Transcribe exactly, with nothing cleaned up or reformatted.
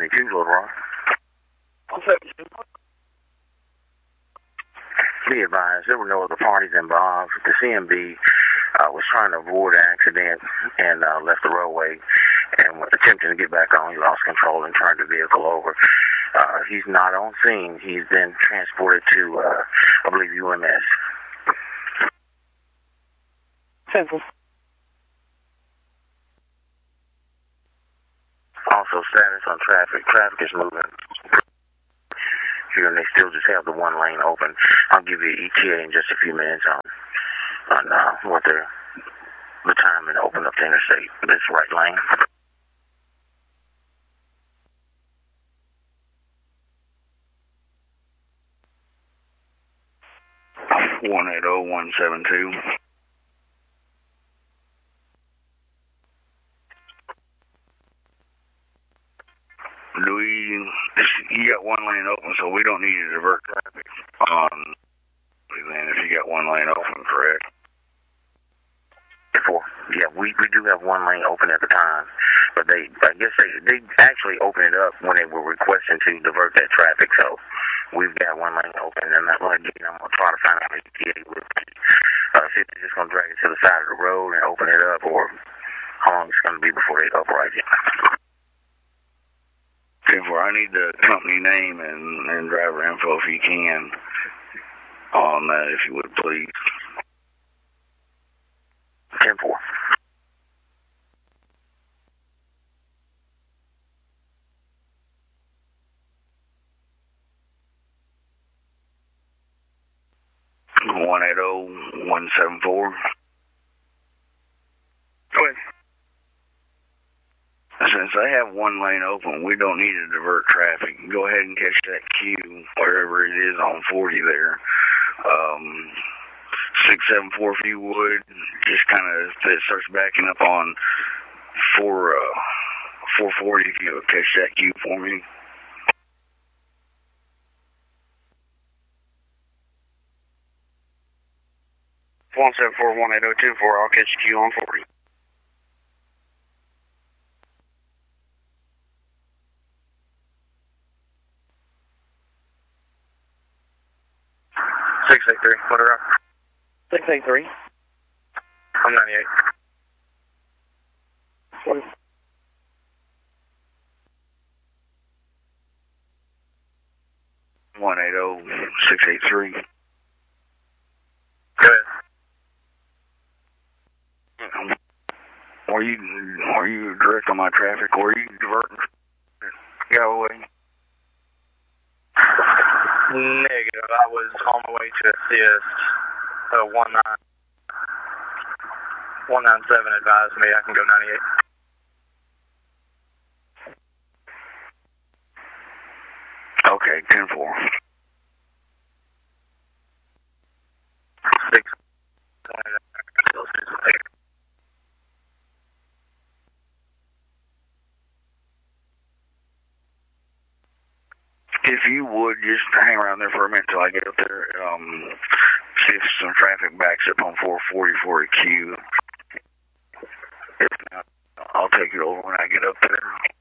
seventy-two, Little Rock. one seventy-two. Be advised, there were no other parties involved. The C M B uh, was trying to avoid an accident and uh, left the roadway and was attempting to get back on. He lost control and turned the vehicle over. Uh, he's not on scene. He's been transported to, uh, I believe, U M S. Simple. Also, status on traffic. Traffic is moving here, and they still just have the one lane open. I'll give you E T A in just a few minutes on on uh, what they're the time and open up the interstate. This right lane. one eight zero one seven two. Do we, you got one lane open, so we don't need to divert traffic on, then if you got one lane open, correct? Four. Yeah, we, we do have one lane open at the time, but they, I guess they, they actually opened it up when they were requesting to divert that traffic, so we've got one lane open, and that one again, I'm going to try to find out if E T A would be, uh, see if they're just going to drag it to the side of the road and open it up, or how long it's going to be before they upright it. Therefore, I need the company name and, and driver info if you can on that, if you would, please. ten four. one eight zero one seven four. Go ahead. Since they have one lane open, we don't need to divert traffic. Go ahead and catch that queue, wherever it is on forty there. Um, six seven four, if you would, just kind of, if it starts backing up on four, uh, four forty, if you would catch that queue for me. one seven four one eight zero two four, I'll catch the queue on forty. six eight three, what are up? six eight three. I'm ninety-eight. One. one eight zero six eight three. Go ahead. Are you, are you direct on my traffic, or are you diverting? Go away. Negative. I was on my way to assist. Uh, one nine one nine seven advised me I can go ninety eight. Okay, ten four. Six. If you would, just hang around there for a minute till I get up there. Um, see if some traffic backs up on four forty for a queue. If not, I'll take it over when I get up there.